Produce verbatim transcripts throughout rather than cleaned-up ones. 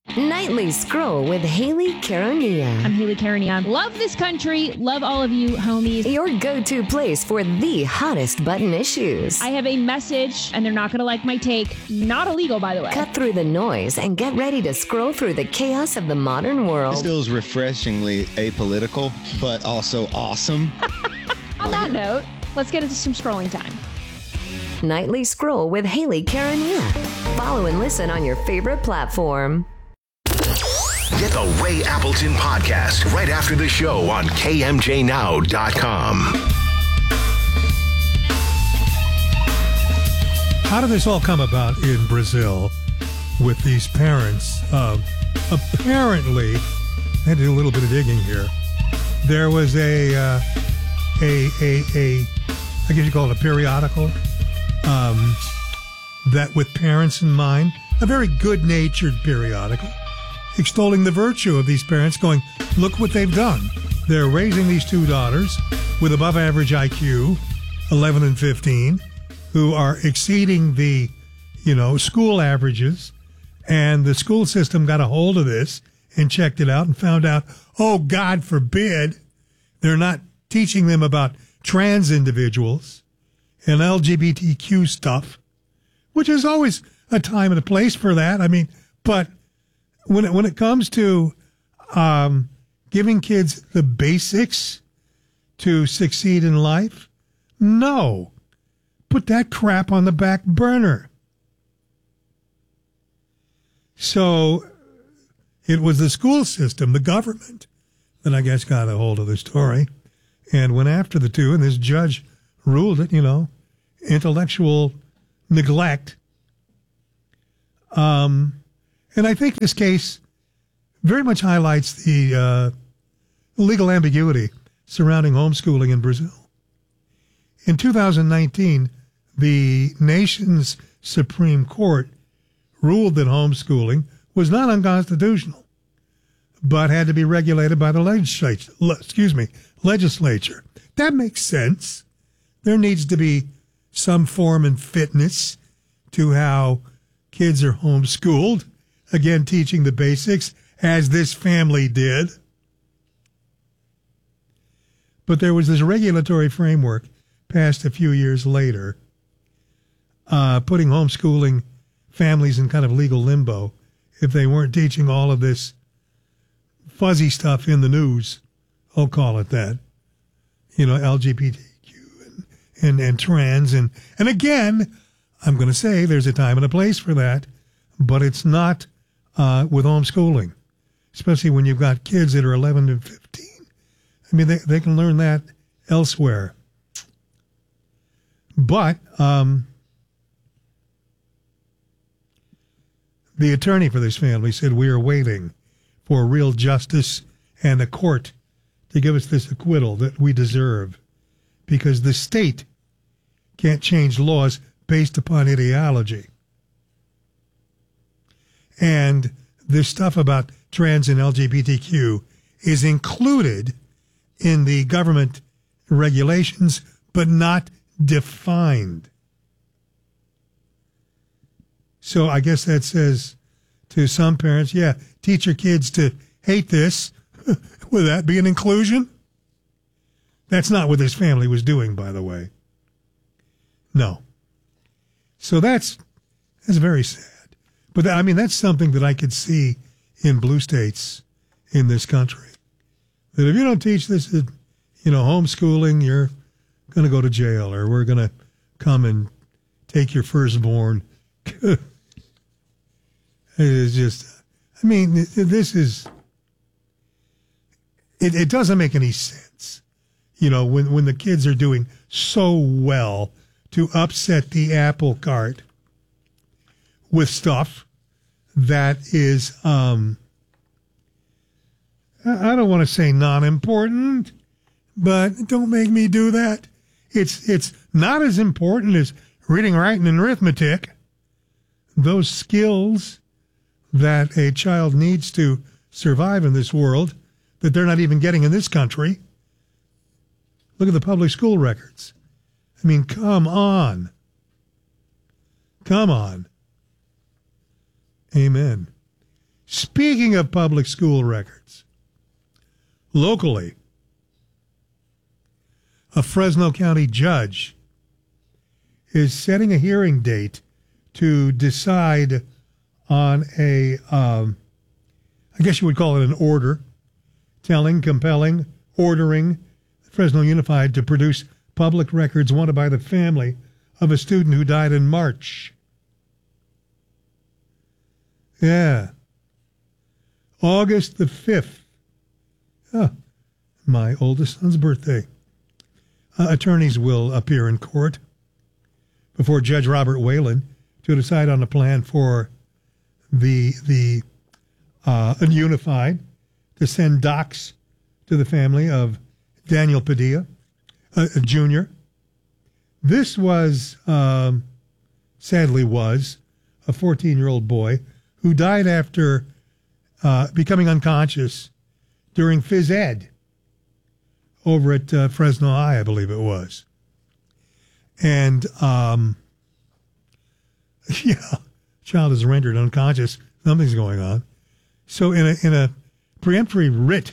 Nightly Scroll with Haley Caronia. I'm Haley Caronia. Love this country. Love all of you, homies. Your go-to place for the hottest button issues. I have a message, and they're not going to like my take. Not illegal, by the way. Cut through the noise and get ready to scroll through the chaos of the modern world. This feels refreshingly apolitical, but also awesome. On that note, let's get into some scrolling time. Nightly Scroll with Haley Caronia. Follow and listen on your favorite platform. Get the Ray Appleton podcast right after the show on K M J now dot com. How did this all come about in Brazil with these parents? Uh, apparently, I had to do a little bit of digging here. There was a, uh, a, a, a, I guess you call it a periodical, um, that with parents in mind, a very good-natured periodical, extolling the virtue of these parents, going, look what they've done. They're raising these two daughters with above average I Q, eleven and fifteen, who are exceeding the, you know, school averages. And the school system got a hold of this and checked it out and found out, oh, God forbid, they're not teaching them about trans individuals and L G B T Q stuff, which is always a time and a place for that. I mean, but When it, when it comes to um, giving kids the basics to succeed in life, no. Put that crap on the back burner. So it was the school system, the government, that I guess got a hold of the story and went after the two, and this judge ruled it, you know, intellectual neglect. Um... And I think this case very much highlights the uh, legal ambiguity surrounding homeschooling in Brazil. In two thousand nineteen, the nation's Supreme Court ruled that homeschooling was not unconstitutional, but had to be regulated by the legislature. Excuse me, legislature. That makes sense. There needs to be some form and fitness to how kids are homeschooled. Again, teaching the basics, as this family did. But there was this regulatory framework passed a few years later, uh, putting homeschooling families in kind of legal limbo if they weren't teaching all of this fuzzy stuff in the news. I'll call it that. You know, L G B T Q and, and, and trans. And, and again, I'm going to say there's a time and a place for that, but it's not Uh, with homeschooling, especially when you've got kids that are eleven to fifteen. I mean, they, they can learn that elsewhere. But um, the attorney for this family said, we are waiting for real justice and a court to give us this acquittal that we deserve, because the state can't change laws based upon ideology. And this stuff about trans and L G B T Q is included in the government regulations, but not defined. So I guess that says to some parents, yeah, teach your kids to hate this. Would that be an inclusion? That's not what this family was doing, by the way. No. So that's that's very sad. But, I mean, that's something that I could see in blue states in this country. That if you don't teach this, you know, homeschooling, you're going to go to jail, or we're going to come and take your firstborn. It's just, I mean, this is, it, it doesn't make any sense. You know, when, when the kids are doing so well to upset the apple cart with stuff that is, um, I don't want to say non-important, but don't make me do that. It's it's not as important as reading, writing, and arithmetic. Those skills that a child needs to survive in this world that they're not even getting in this country. Look at the public school records. I mean, come on. Come on. Amen. Speaking of public school records, locally, a Fresno County judge is setting a hearing date to decide on a, um, I guess you would call it an order, telling, compelling, ordering Fresno Unified to produce public records wanted by the family of a student who died in March. Yeah. August the fifth. Oh, my oldest son's birthday. Uh, attorneys will appear in court before Judge Robert Whalen to decide on a plan for the the uh, Unified to send docs to the family of Daniel Padilla, uh, Junior This was, um, sadly was, a fourteen-year-old boy who died after uh, becoming unconscious during phys ed over at uh, Fresno High, I believe it was. And, um, yeah, child is rendered unconscious. Something's going on. So in a, in a preemptory writ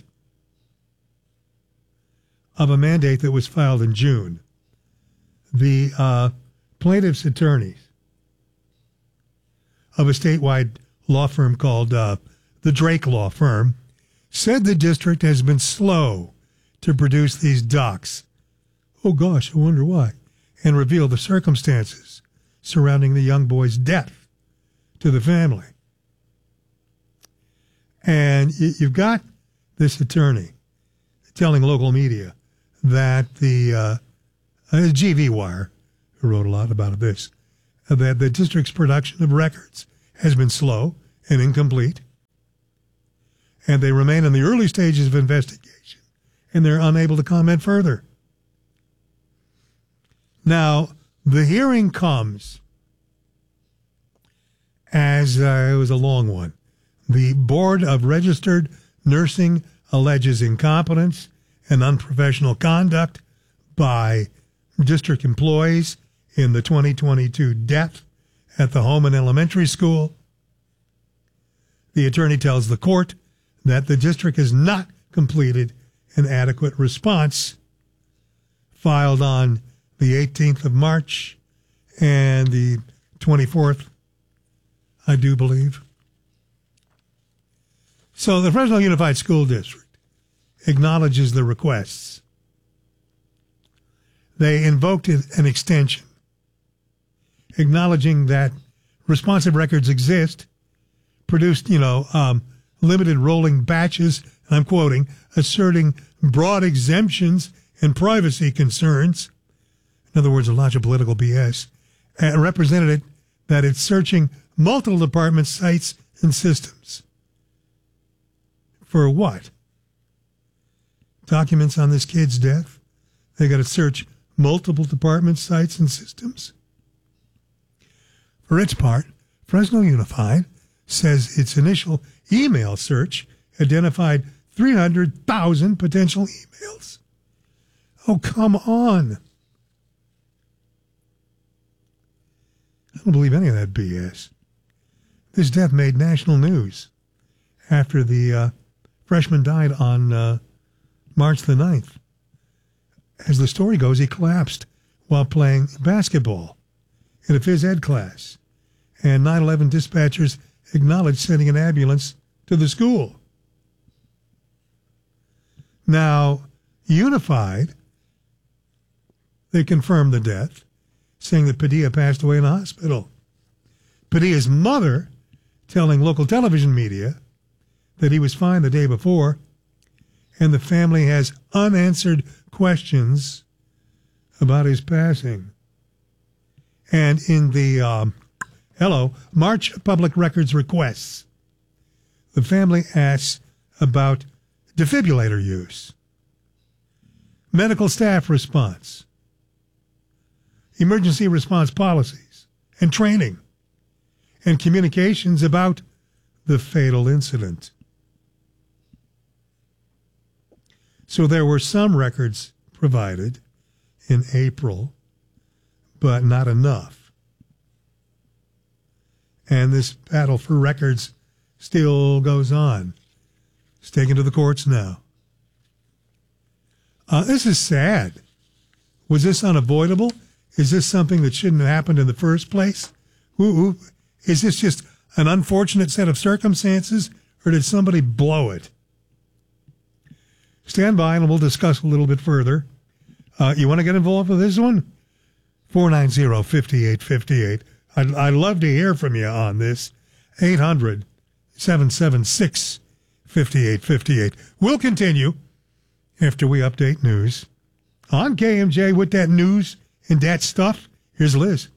of a mandate that was filed in June, the uh, plaintiff's attorneys of a statewide law firm called uh, the Drake Law Firm said the district has been slow to produce these docs. Oh, gosh, I wonder why. And reveal the circumstances surrounding the young boy's death to the family. And you've got this attorney telling local media that the uh, uh, G V Wire, who wrote a lot about this, uh, that the district's production of records has been slow and incomplete, and they remain in the early stages of investigation, and they're unable to comment further. Now, the hearing comes as uh, it was a long one. The Board of Registered Nursing alleges incompetence and unprofessional conduct by district employees in the twenty twenty-two death at the Holman Elementary School. The attorney tells the court that the district has not completed an adequate response filed on the eighteenth of March and the twenty-fourth, I do believe. So the Fresno Unified School District acknowledges the requests. They invoked an extension, acknowledging that responsive records exist, produced, you know, um, limited rolling batches, and I'm quoting, asserting broad exemptions and privacy concerns. In other words, a lot of political B S. And represented it that it's searching multiple department sites and systems. For what? Documents on this kid's death? They got to search multiple department sites and systems? For its part, Fresno Unified says its initial email search identified three hundred thousand potential emails. Oh, come on. I don't believe any of that B S. This death made national news after the uh, freshman died on uh, March the ninth. As the story goes, he collapsed while playing basketball in a phys ed class, and nine eleven dispatchers acknowledged sending an ambulance to the school. Now, Unified, they confirmed the death, saying that Padilla passed away in a hospital. Padilla's mother telling local television media that he was fine the day before, and the family has unanswered questions about his passing. And in the, um, hello, March public records requests, the family asks about defibrillator use, medical staff response, emergency response policies and training, and communications about the fatal incident. So there were some records provided in April, but not enough. And this battle for records still goes on. It's taken to the courts now. Uh, this is sad. Was this unavoidable? Is this something that shouldn't have happened in the first place? Ooh, ooh. Is this just an unfortunate set of circumstances, or did somebody blow it? Stand by and we'll discuss a little bit further. Uh, you want to get involved with this one? four nine zero, five eight five eight. I'd, I'd love to hear from you on this. eight hundred, seven seven six, five eight five eight. We'll continue after we update news. On K M J with that news and that stuff, here's Liz.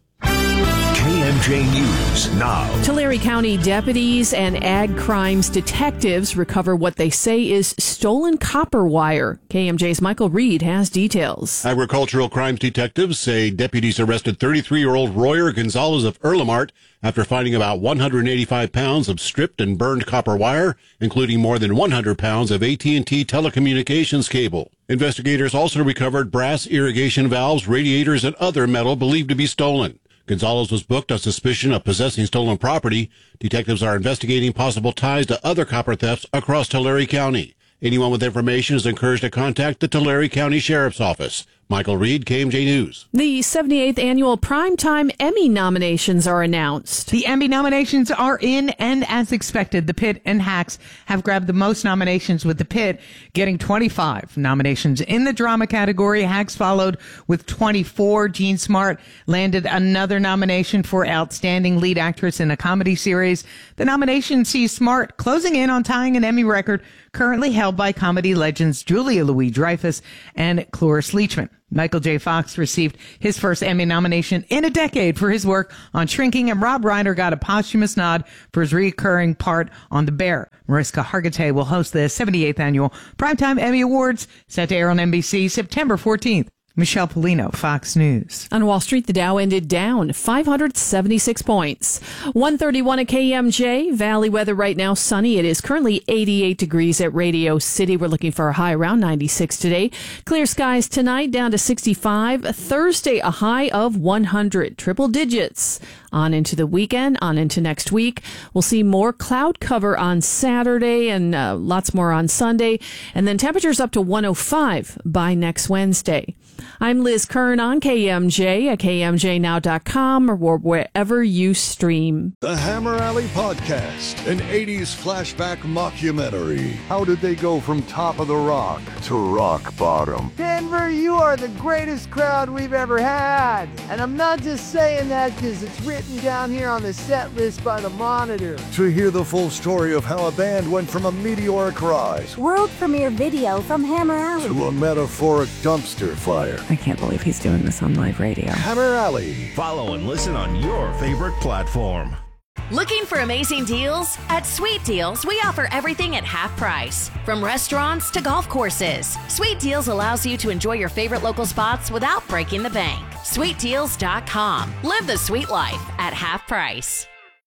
K M J News now. Tulare County deputies and ag crimes detectives recover what they say is stolen copper wire. K M J's Michael Reed has details. Agricultural crimes detectives say deputies arrested thirty-three-year-old Royer Gonzalez of Erlemart after finding about one hundred eighty-five pounds of stripped and burned copper wire, including more than one hundred pounds of A T and T telecommunications cable. Investigators also recovered brass irrigation valves, radiators, and other metal believed to be stolen. Gonzalez was booked on suspicion of possessing stolen property. Detectives are investigating possible ties to other copper thefts across Tulare County. Anyone with information is encouraged to contact the Tulare County Sheriff's Office. Michael Reed, K M J News. The seventy-eighth Annual Primetime Emmy nominations are announced. The Emmy nominations are in, and as expected, The Pit and Hacks have grabbed the most nominations, with The Pit getting twenty-five nominations. In the drama category, Hacks followed with twenty-four. Jean Smart landed another nomination for Outstanding Lead Actress in a Comedy Series. The nomination sees Smart closing in on tying an Emmy record currently held by comedy legends Julia Louis-Dreyfus and Cloris Leachman. Michael J. Fox received his first Emmy nomination in a decade for his work on Shrinking, and Rob Reiner got a posthumous nod for his recurring part on The Bear. Mariska Hargitay will host the seventy-eighth Annual Primetime Emmy Awards, set to air on N B C September fourteenth. Michelle Polino, Fox News. On Wall Street, the Dow ended down five hundred seventy-six points. one thirty-one at K M J. Valley weather right now, sunny. It is currently eighty-eight degrees at Radio City. We're looking for a high around ninety-six today. Clear skies tonight, down to sixty-five. Thursday, a high of one hundred. Triple digits. On into the weekend, on into next week. We'll see more cloud cover on Saturday and uh, lots more on Sunday. And then temperatures up to one oh five by next Wednesday. I'm Liz Kern on K M J at K M J now dot com or wherever you stream. The Hammer Alley Podcast, an eighties flashback mockumentary. How did they go from top of the rock to rock bottom? Denver, you are the greatest crowd we've ever had. And I'm not just saying that because it's written down here on the set list by the Monitor. To hear the full story of how a band went from a meteoric rise, world premiere video from Hammer Alley, to a metaphoric dumpster fire. I can't believe he's doing this on live radio. Hammer Alley. Follow and listen on your favorite platform. Looking for amazing deals? At Sweet Deals, we offer everything at half price. From restaurants to golf courses, Sweet Deals allows you to enjoy your favorite local spots without breaking the bank. sweet deals dot com. Live the sweet life at half price.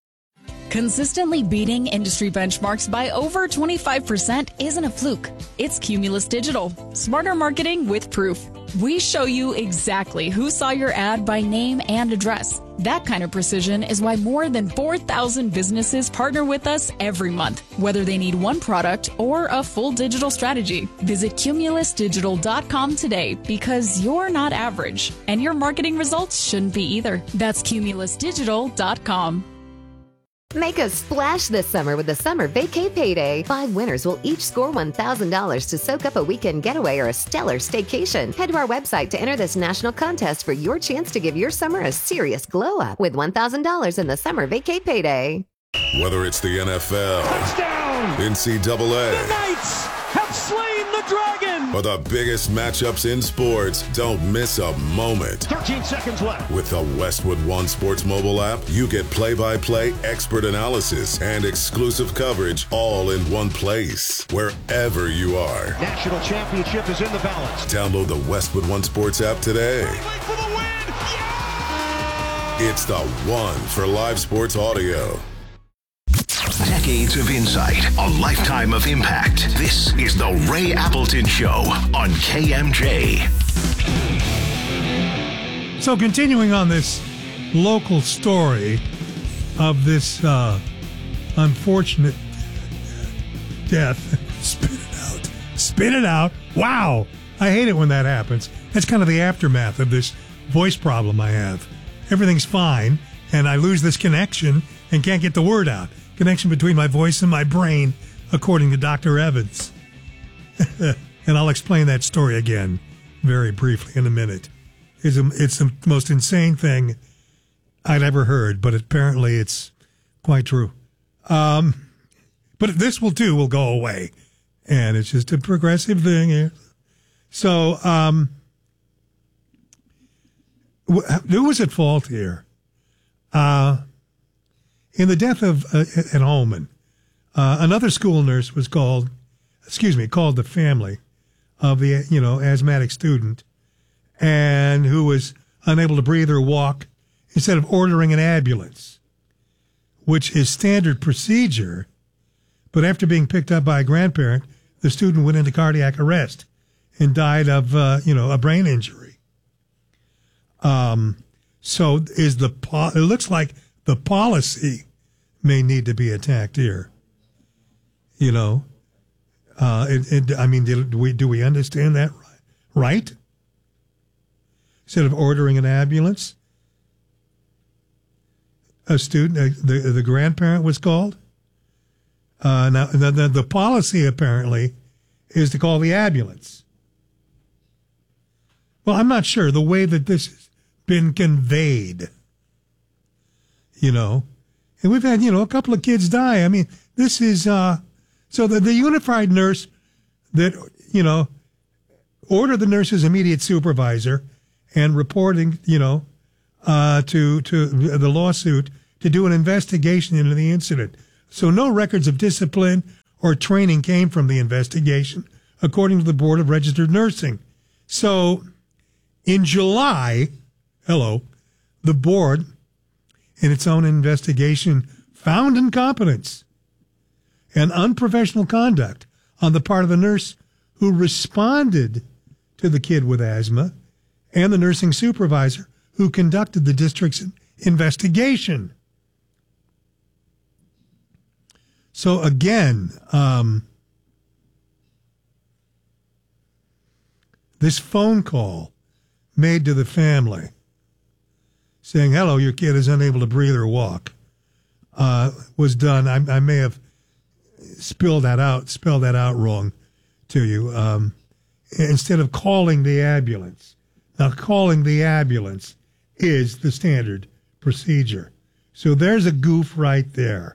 Consistently beating industry benchmarks by over twenty-five percent isn't a fluke. It's Cumulus Digital. Smarter marketing with proof. We show you exactly who saw your ad by name and address. That kind of precision is why more than four thousand businesses partner with us every month, whether they need one product or a full digital strategy. Visit Cumulus Digital dot com today, because you're not average, and your marketing results shouldn't be either. That's Cumulus Digital dot com. Make a splash this summer with the Summer Vacay Payday. Five winners will each score one thousand dollars to soak up a weekend getaway or a stellar staycation. Head to our website to enter this national contest for your chance to give your summer a serious glow-up with one thousand dollars in the Summer Vacay Payday. Whether it's the N F L, touchdown, N C double A, the Knights have slain the dragon, or the biggest matchups in sports, don't miss a moment. thirteen seconds left. With the Westwood One Sports mobile app, you get play-by-play, expert analysis, and exclusive coverage all in one place, wherever you are. National championship is in the balance. Download the Westwood One Sports app today. For the win. Yeah! It's the one for live sports audio. Decades of insight, a lifetime of impact. This is the Ray Appleton Show on K M J. So continuing on this local story of this uh, unfortunate death. Spit it out. Spit it out. Wow. I hate it when that happens. That's kind of the aftermath of this voice problem I have. Everything's fine, and I lose this connection and can't get the word out. Connection between my voice and my brain, according to Doctor Evans. And I'll explain that story again very briefly in a minute. It's, a, it's the most insane thing I'd ever heard, but apparently it's quite true. Um, but this will too will go away, and it's just a progressive thing here. So, um, who was at fault here? Uh, in the death of uh, at Holman, uh, another school nurse was called, excuse me, called the family of the, you know, asthmatic student, and who was unable to breathe or walk, instead of ordering an ambulance, which is standard procedure. But after being picked up by a grandparent, the student went into cardiac arrest and died of, uh, you know, a brain injury. Um, so is the po- it looks like the policy may need to be attacked here. You know, uh, it, it, I mean, do we do we understand that right? Instead of ordering an ambulance, a student, uh, the the grandparent was called. Uh, now the, the the policy apparently is to call the ambulance. Well, I'm not sure the way that this has been conveyed. You know, and we've had, you know, a couple of kids die. I mean, this is, uh, so the, the unified nurse that, you know, ordered the nurse's immediate supervisor and reporting, you know, uh, to, to the lawsuit to do an investigation into the incident. So no records of discipline or training came from the investigation, according to the Board of Registered Nursing. So in July, hello, the board, in its own investigation, found incompetence and unprofessional conduct on the part of the nurse who responded to the kid with asthma and the nursing supervisor who conducted the district's investigation. So again, um, this phone call made to the family saying, hello, your kid is unable to breathe or walk, uh, was done. I, I may have spilled that out, spelled that out wrong to you. Um, instead of calling the ambulance. Now, calling the ambulance is the standard procedure. So there's a goof right there.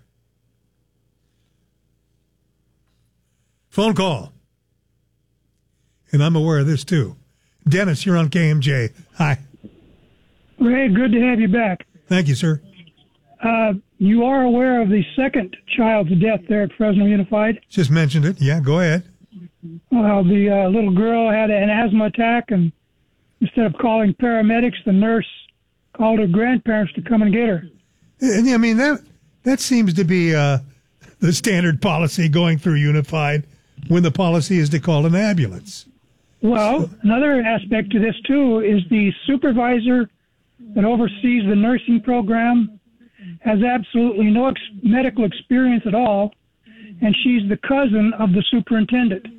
Phone call. And I'm aware of this, too. Dennis, you're on K M J. Hi. Ray, good to have you back. Thank you, sir. Uh, you are aware of the second child's death there at Fresno Unified? Just mentioned it. Yeah, go ahead. Well, the uh, little girl had an asthma attack, and instead of calling paramedics, the nurse called her grandparents to come and get her. And, I mean, that that seems to be uh, the standard policy going through Unified when the policy is to call an ambulance. Well, another aspect to this, too, is the supervisor that oversees the nursing program has absolutely no ex- medical experience at all, and she's the cousin of the superintendent.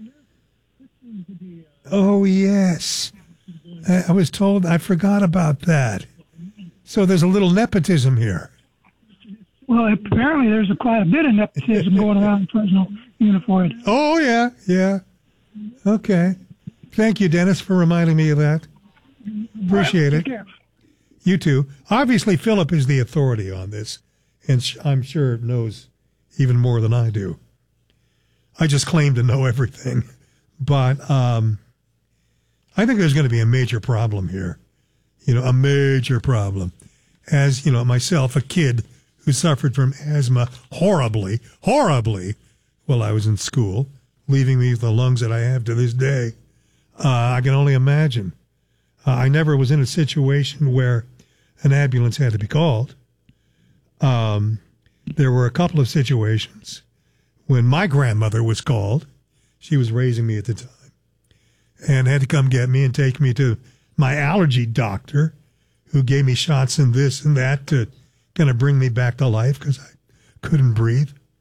Oh, yes. I, I was told, I forgot about that. So there's a little nepotism here. Well, apparently there's a, quite a bit of nepotism going around in Fresno Unified. Oh, yeah, yeah. Okay. Thank you, Dennis, for reminding me of that. Appreciate right, it. care. You too. Obviously, Philip is the authority on this, and sh- I'm sure knows even more than I do. I just claim to know everything. But um, I think there's going to be a major problem here. You know, a major problem. As, you know, myself, a kid who suffered from asthma horribly, horribly while I was in school, leaving me with the lungs that I have to this day. Uh, I can only imagine. Uh, I never was in a situation where an ambulance had to be called. Um, there were a couple of situations when my grandmother was called. She was raising me at the time and had to come get me and take me to my allergy doctor, who gave me shots and this and that to kind of bring me back to life because I couldn't breathe.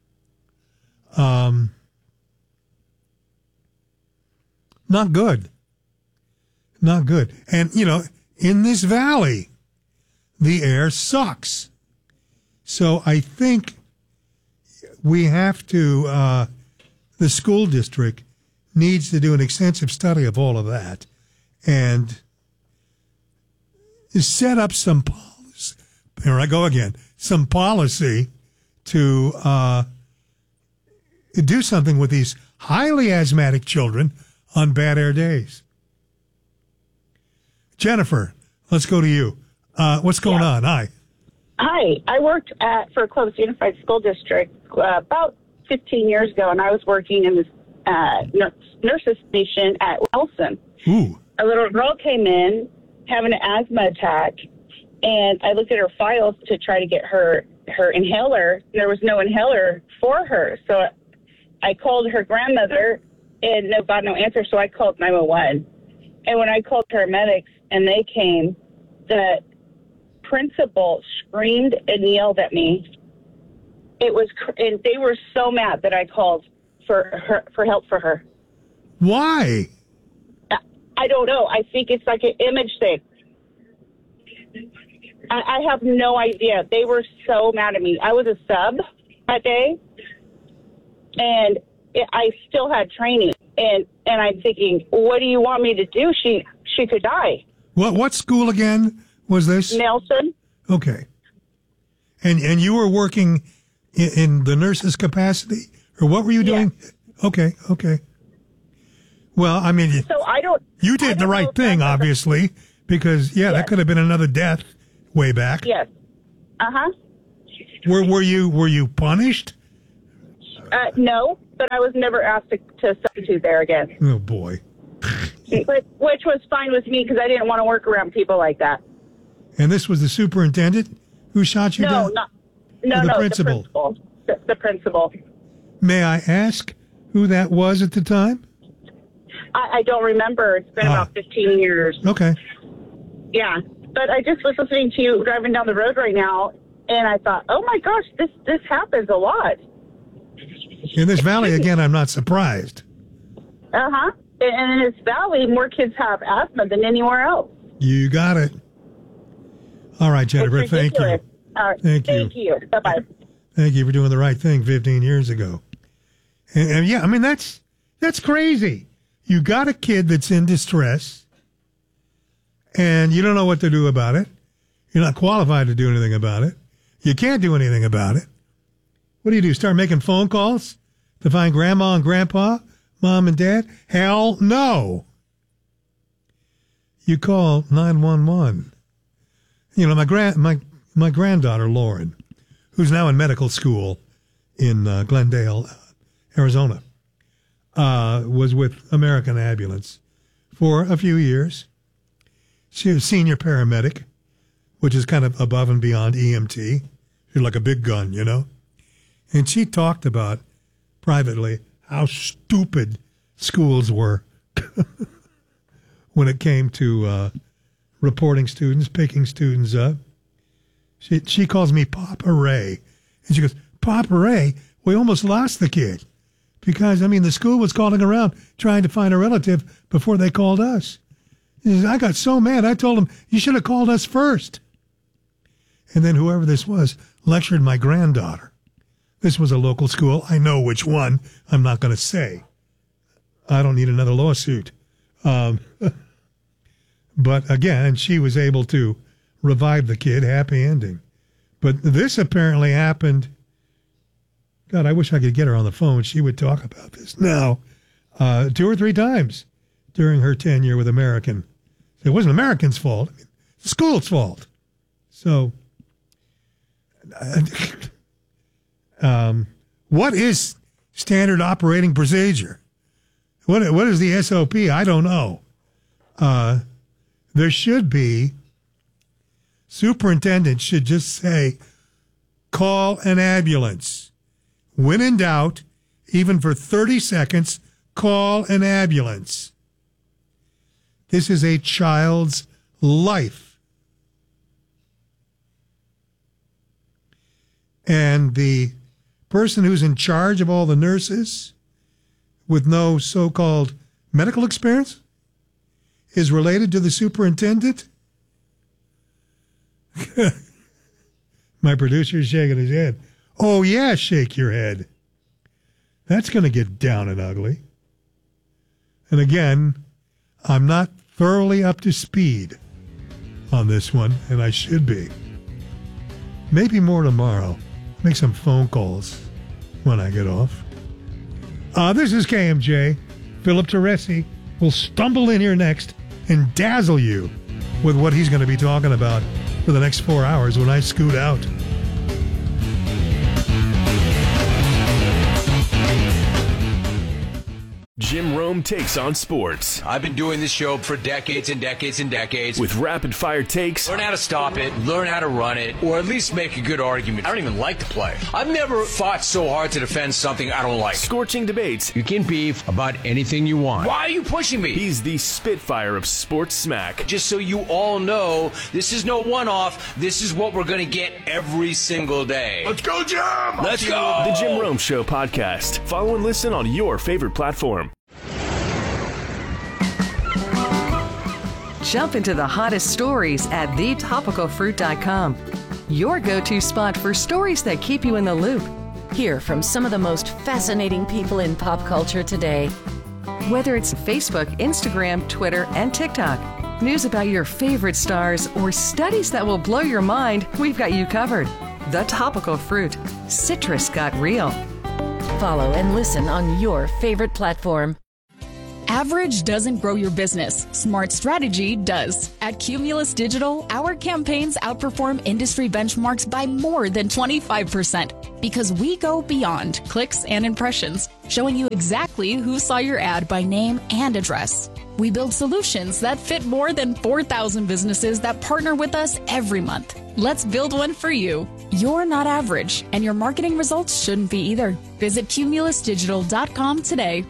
Um, not good. Not good. And, you know, in this valley, the air sucks. So I think we have to, uh, the school district needs to do an extensive study of all of that and set up some policy. Here I go again. Some policy to uh, do something with these highly asthmatic children on bad air days. Jennifer, let's go to you. Uh, what's going Yeah. on? Hi. Hi, I worked at for Clovis Unified School District uh, about fifteen years ago, and I was working in this uh, nurse, nurses station at Wilson. Ooh. A little girl came in having an asthma attack, and I looked at her files to try to get her her inhaler. There was no inhaler for her, so I called her grandmother, and no got no answer. So I called nine one one, and when I called paramedics and they came, the principal screamed and yelled at me. It was, cr- and they were so mad that I called for her for help for her. Why? I, I don't know. I think it's like an image thing. I, I have no idea. They were so mad at me. I was a sub that day, and it, I still had training. And and I'm thinking, what do you want me to do? She she could die. What what school again was this? Nelson. Okay. And and you were working in, in the nurse's capacity, or what were you doing? Okay, okay. Well, I mean, So I don't. you did the right thing, obviously, because yeah, that could have been another death way back. Yes. Uh huh. Were were you were you punished? Uh, no, but I was never asked to, to substitute there again, Oh boy. which, which was fine with me because I didn't want to work around people like that. And this was the superintendent who shot you No, down? not no, Or the no, principal? the principal. The, the principal. May I ask who that was at the time? I, I don't remember. It's been Ah. about fifteen years. Okay. Yeah, but I just was listening to you driving down the road right now, and I thought, oh my gosh, this this happens a lot. In this valley, again, I'm not surprised. Uh huh. And, and in this valley, more kids have asthma than anywhere else. You got it. All right, Jennifer, It's thank you. ridiculous. All right. Thank you. Thank you. Bye bye. Thank you for doing the right thing fifteen years ago. And, and yeah, I mean, that's that's crazy. You got a kid that's in distress, and you don't know what to do about it. You're not qualified to do anything about it. You can't do anything about it. What do you do? Start making phone calls to find grandma and grandpa, mom and dad? Hell no. You call nine one one. You know, my grand my my granddaughter Lauren, who's now in medical school in uh, Glendale, Arizona, uh, was with American Ambulance for a few years. She was senior paramedic, which is kind of above and beyond E M T. She's like a big gun, you know? And she talked about privately how stupid schools were when it came to uh, reporting students, picking students up. She she calls me Papa Ray. And she goes, Papa Ray, we almost lost the kid. Because, I mean, the school was calling around trying to find a relative before they called us. She says, I got so mad, I told them, you should have called us first. And then whoever this was lectured my granddaughter. This was a local school. I know which one. I'm not going to say. I don't need another lawsuit. Um, but again, she was able to revive the kid. Happy ending. But this apparently happened. God, I wish I could get her on the phone. She would talk about this now. Uh, two or three times during her tenure with American. It wasn't American's fault. I mean, the school's fault. So, um, what is standard operating procedure? What what is the S O P? I don't know. Uh, there should be. Superintendent should just say, call an ambulance. When in doubt, even for thirty seconds, call an ambulance. This is a child's life. And the person who's in charge of all the nurses with no so-called medical experience is related to the superintendent? My producer's shaking his head. Oh, yeah, shake your head. That's going to get down and ugly. And again, I'm not thoroughly up to speed on this one, and I should be. Maybe more tomorrow. Make some phone calls when I get off. Uh, this is K M J. Philip Teresi will stumble in here next and dazzle you with what he's going to be talking about for the next four hours when I scoot out. Jim Rome takes on sports. I've been doing this show for decades and decades and decades. With rapid-fire takes. Learn how to stop it, learn how to run it, or at least make a good argument. I don't even like the play. I've never fought so hard to defend something I don't like. Scorching debates. You can beef about anything you want. Why are you pushing me? He's the Spitfire of sports smack. Just so you all know, this is no one-off. This is what we're going to get every single day. Let's go, Jim! Let's go! The Jim Rome Show podcast. Follow and listen on your favorite platform. Jump into the hottest stories at the topical fruit dot com. Your go-to spot for stories that keep you in the loop. Hear from some of the most fascinating people in pop culture today. Whether it's Facebook, Instagram, Twitter, and TikTok, news about your favorite stars, or studies that will blow your mind, we've got you covered. The Topical Fruit. Citrus got real. Follow and listen on your favorite platform. Average doesn't grow your business. Smart strategy does. At Cumulus Digital, our campaigns outperform industry benchmarks by more than twenty-five percent because we go beyond clicks and impressions, showing you exactly who saw your ad by name and address. We build solutions that fit more than four thousand businesses that partner with us every month. Let's build one for you. You're not average, and your marketing results shouldn't be either. Visit cumulus digital dot com today.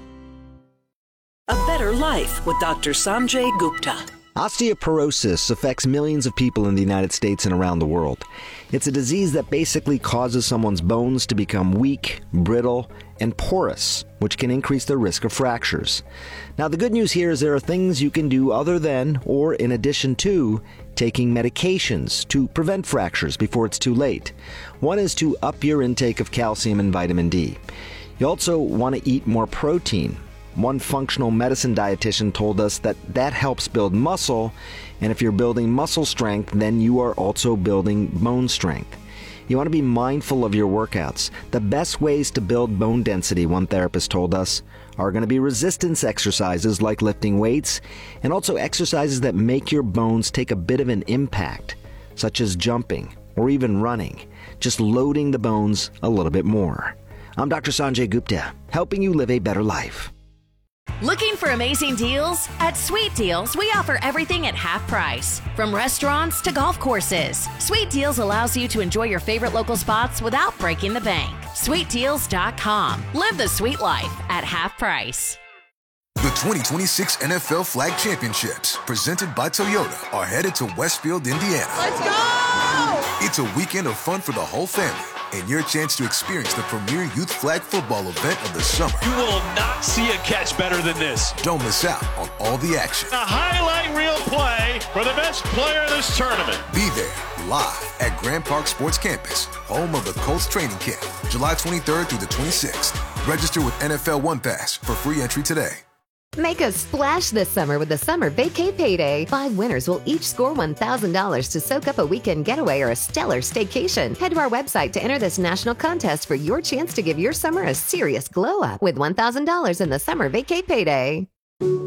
A Better Life with Doctor Sanjay Gupta. Osteoporosis affects millions of people in the United States and around the world. It's a disease that basically causes someone's bones to become weak, brittle, and porous, which can increase their risk of fractures. Now, the good news here is there are things you can do other than, or in addition to, taking medications to prevent fractures before it's too late. One is to up your intake of calcium and vitamin D. You also want to eat more protein. One functional medicine dietitian told us that that helps build muscle, and if you're building muscle strength, then you are also building bone strength. You want to be mindful of your workouts. The best ways to build bone density, one therapist told us, are going to be resistance exercises like lifting weights, and also exercises that make your bones take a bit of an impact, such as jumping or even running, just loading the bones a little bit more. I'm Doctor Sanjay Gupta, helping you live a better life. Looking for amazing deals? At Sweet Deals, we offer everything at half price. From restaurants to golf courses, Sweet Deals allows you to enjoy your favorite local spots without breaking the bank. sweet deals dot com. Live the sweet life at half price. The twenty twenty-six N F L Flag Championships, presented by Toyota, are headed to Westfield, Indiana. Let's go! It's a weekend of fun for the whole family, and your chance to experience the premier youth flag football event of the summer. You will not see a catch better than this. Don't miss out on all the action. A highlight reel play for the best player in this tournament. Be there, live at Grand Park Sports Campus, home of the Colts training camp, July twenty-third through the twenty-sixth. Register with N F L One Pass for free entry today. Make a splash this summer with the Summer Vacay Payday. Five winners will each score one thousand dollars to soak up a weekend getaway or a stellar staycation. Head to our website to enter this national contest for your chance to give your summer a serious glow up with one thousand dollars in the Summer Vacay Payday.